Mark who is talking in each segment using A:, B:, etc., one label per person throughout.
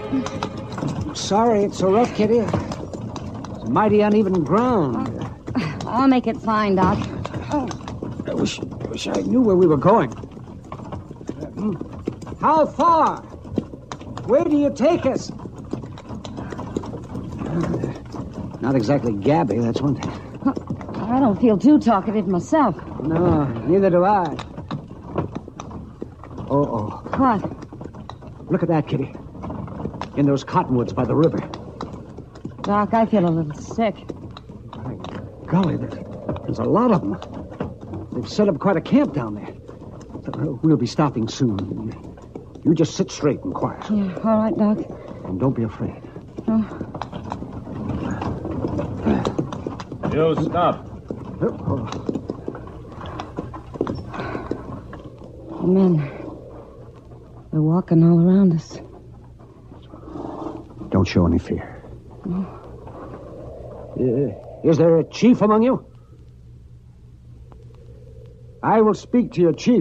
A: Sorry it's so rough, Kitty. It's mighty uneven ground.
B: I'll make it fine, Doc.
A: I wish I knew where we were going. How far? Where do you take us? Not exactly gabby, that's one thing.
B: I don't feel too talkative myself.
A: No, neither do I. Oh.
B: What?
A: Look at that, Kitty. In those cottonwoods by the river.
B: Doc, I feel a little sick.
A: By golly, there's a lot of them. They've set up quite a camp down there. We'll be stopping soon. You just sit straight and quiet.
B: Yeah, all right, Doc.
A: And don't be afraid.
C: You stop.
B: The men, they're walking all around us.
A: Don't show any fear. Is there a chief among you? I will speak to your chief.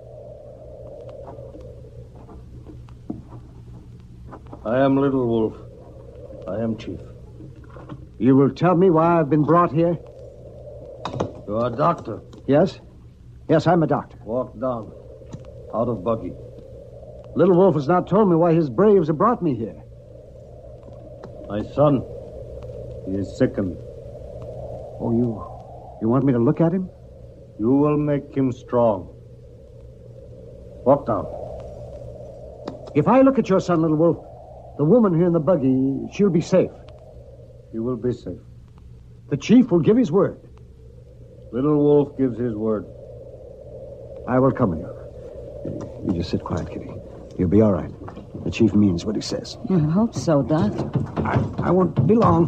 C: I am Little Wolf. I am chief.
A: You will tell me why I've been brought here?
C: You are a doctor.
A: Yes? Yes, I'm a doctor.
C: Walk down. Out of buggy.
A: Little Wolf has not told me why his braves have brought me here.
C: My son. He is sickened.
A: Oh, you want me to look at him?
C: You will make him strong. Walk down.
A: If I look at your son, Little Wolf, the woman here in the buggy, she'll be safe.
C: You will be safe.
A: The chief will give his word.
C: Little Wolf gives his word.
A: I will come with you. You just sit quiet, Kitty. You'll be all right. The chief means what he says.
B: I hope so, Doc.
A: I won't be long.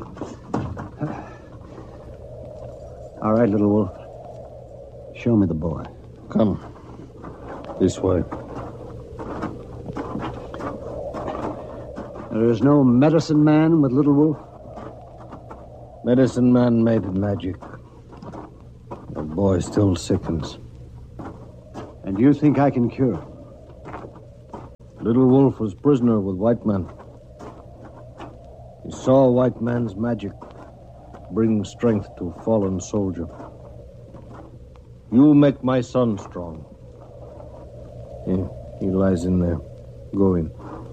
A: All right, Little Wolf. Show me the boy.
C: Come. This way.
A: There is no medicine man with Little Wolf?
C: Medicine man made magic. The boy still sickens.
A: And you think I can cure him?
C: Little Wolf was prisoner with white men. He saw white man's magic bring strength to fallen soldier. You make my son strong. He lies in there. Go in.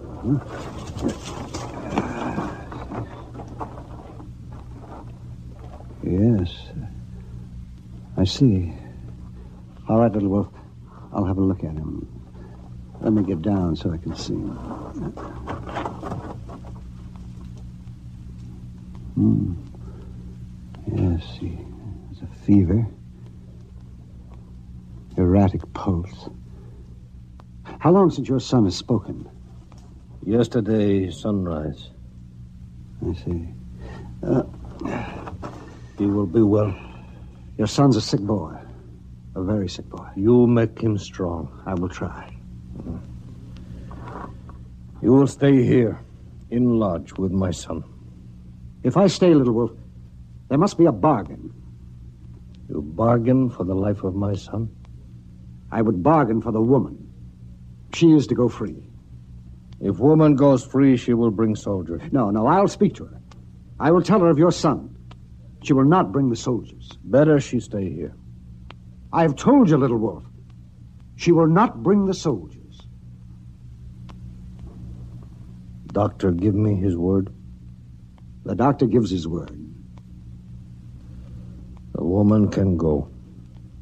A: Yes. I see. All right, Little Wolf. I'll have a look at him. Let me get down so I can see him. Yes, he has a fever. Erratic pulse. How long since your son has spoken?
C: Yesterday, sunrise.
A: I see.
C: He will be well.
A: Your son's a sick boy. A very sick boy.
C: You make him strong.
A: I will try.
C: You will stay here, in lodge with my son.
A: If I stay, Little Wolf, there must be a bargain.
C: You bargain for the life of my son?
A: I would bargain for the woman. She is to go free.
C: If woman goes free, she will bring soldiers.
A: No, I'll speak to her. I will tell her of your son. She will not bring the soldiers.
C: Better she stay here.
A: I have told you, Little Wolf. She will not bring the soldiers.
C: Doctor, give me his word.
A: The doctor gives his word.
C: The woman can go.